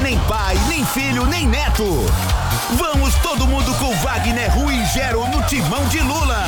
nem pai, nem filho, nem neto. Vamos todo mundo com Wagner, Rui e Gero no timão de Lula.